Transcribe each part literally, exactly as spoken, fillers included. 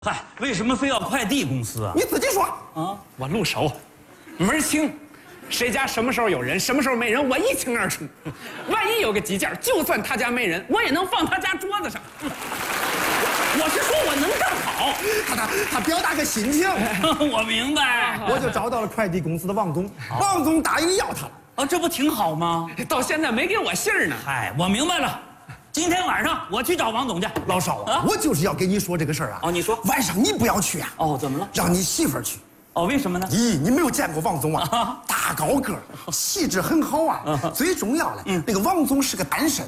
嗨，为什么非要快递公司啊？ 你自己说啊！我入手，门儿清，谁家什么时候有人，什么时候没人，我一清二楚。万一有个急件，就算他家没人，我也能放他家桌子上。我是说我能干好。 他他他表达个心情。 我明白， 我就找到了快递公司的王总，王总答应要他了。 哦，这不挺好吗？ 到现在没给我信儿呢。 嗨，我明白了。今天晚上我去找王总去。 老少啊，我就是要跟你说这个事儿啊。 哦，你说。 晚上你不要去啊。 哦，怎么了？ 让你媳妇儿去。 哦，为什么呢？ 咦，你没有见过王总啊？大高个儿，气质很好啊。最重要的，那个王总是个单身。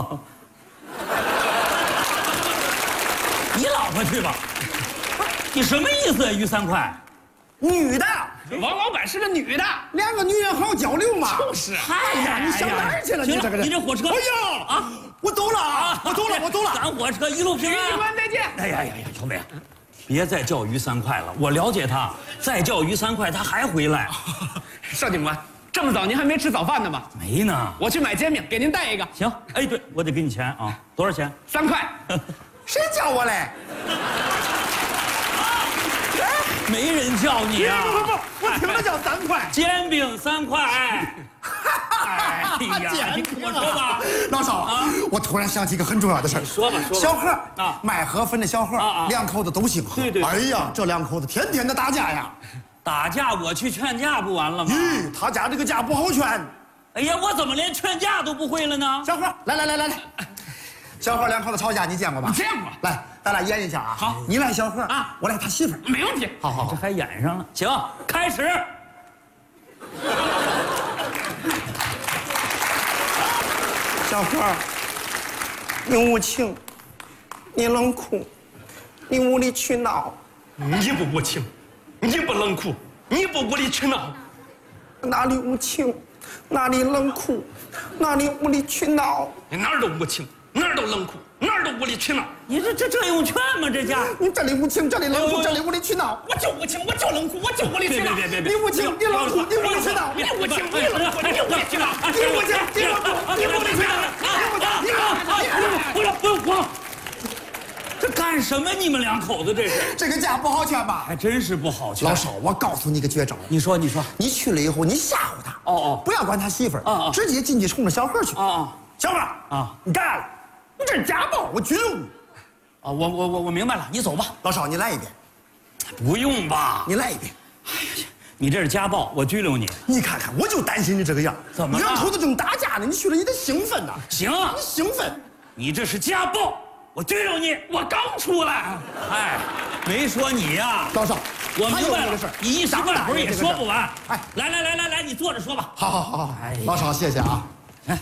你老婆去吧。你什么意思啊？于三块， 女的。 王老板是个女的， 两个女人好交流嘛。 就是。 哎呀，你想哪儿去了？你这个人， 你这火车。 哎呀啊！我走了啊！我走了，我走了。 咱火车一路平安。 警官再见。 哎呀呀呀，小美，别再叫于三块了，我了解他，再叫于三块他还回来。 邵警官，这么早您还没吃早饭呢吗？ 没呢。 我去买煎饼，给您带一个。 行。哎，对，我得给你钱啊，多少钱？ 三块。 谁叫我嘞？ 没人叫你啊！ 不不不，我听着叫三块。 煎饼三块。哎呀，你跟我说吧， 老少啊，我突然想起一个很重要的事儿。 说吧说吧。 小何啊，卖河粉的小何啊，两口子都姓何。 对对。 哎呀，这两口子天天的打架呀！ 打架我去劝架不完了吗？ 咦，他家这个架不好劝。 哎呀，我怎么连劝架都不会了呢？ 小何，来来来来来，小何两口子吵架你见过吧？ 见过。 来，咱俩演一下啊。 好， 你来小何啊， 我来他媳妇儿。 没问题。 好好好， 这还演上了。行，开始。 小何，你无情，你冷酷，你无理取闹。 你不无情，你不冷酷，你不无理取闹。 哪里无情，哪里冷酷，哪里无理取闹。 你哪儿都无情，哪儿都冷酷，哪儿都无理取闹。 你这这这用劝吗？这家你这里无情，这里冷酷，这里无理取闹。 我就无情，我就冷酷，我就无理取闹。 别别别别！ 你无情，你冷酷，你无理取闹。 你无情，你冷酷，你无理取闹。 你无情，你冷酷，你无理取闹。你无情，你冷酷， 不用不用不用！这干什么？你们两口子这是？ 这个架不好劝吧？ 还真是不好劝。 老少，我告诉你个绝招。 你说你说。 你去了以后，你吓唬他。 哦哦。 不要管他媳妇儿。 啊啊。 直接进去冲着小何去。 啊啊。 小何啊， 你干了，你这是家暴，我拘留你。 啊，我我我我明白了，你走吧。 老少，你来一遍。 不用吧？ 你来一遍。 哎呀，你这是家暴，我拘留你。 你看看，我就担心你这个样。 怎么了？ 两口子正打架呢，你去了你得兴奋呐。 行， 你兴奋。 你这是家暴，我拘留你。 我刚出来。 哎，没说你呀。 老少， 我明白了。 事你一时半会儿也说不完。 哎， 来来来来来，你坐着说吧。 好好好好。哎，老少，谢谢啊。哎，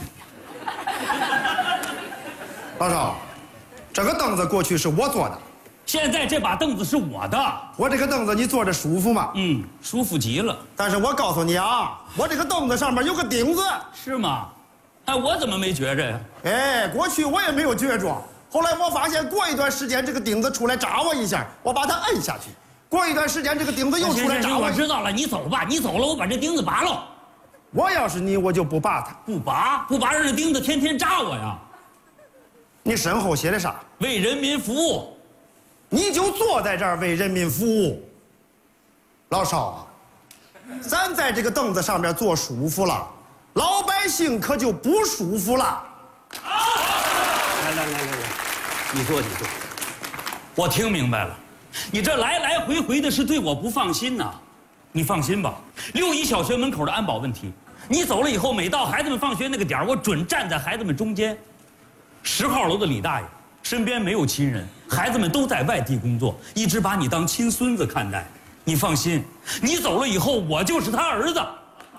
老少，这个凳子过去是我坐的。 现在这把凳子是我的， 我这个凳子你坐着舒服吗？ 嗯，舒服极了。 但是我告诉你啊，我这个凳子上面有个钉子。 是吗？哎，我怎么没觉着呀？ 哎，过去我也没有觉着，后来我发现过一段时间这个钉子出来扎我一下，我把它摁下去。过一段时间这个钉子又出来扎我。 我知道了，你走吧，你走了，我把这钉子拔了。 我要是你，我就不拔它。 不拔？不拔，让这钉子天天扎我呀。 你身后写的啥？ 为人民服务。 你就坐在这儿为人民服务。老少啊，咱在这个凳子上面坐舒服了，老百姓可就不舒服了。 来来来来来，你坐你坐。我听明白了，你这来来回回的是对我不放心呐。你放心吧，六一小学门口的安保问题，你走了以后，每到孩子们放学那个点儿，我准站在孩子们中间。十号楼的李大爷身边没有亲人，孩子们都在外地工作，一直把你当亲孙子看待。你放心，你走了以后，我就是他儿子。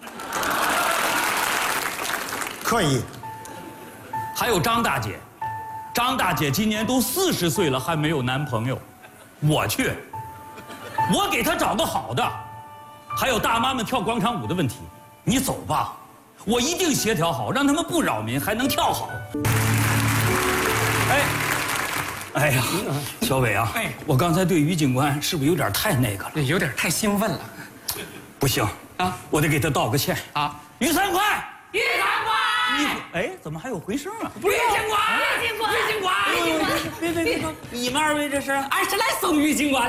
可以。 还有张大姐，张大姐今年都四十岁了，还没有男朋友，我去，我给她找个好的。还有大妈们跳广场舞的问题，你走吧，我一定协调好，让他们不扰民，还能跳好。哎，哎呀，小伟啊，哎，我刚才对于警官是不是有点太那个了？ 有点太兴奋了。 不行啊，我得给他道个歉啊！ 于三块， 于三块。 你哎，怎么还有回声啊？ 不是于警官， 于警官， 于警官， 别别别别，你们二位这是？ 俺是来送于警官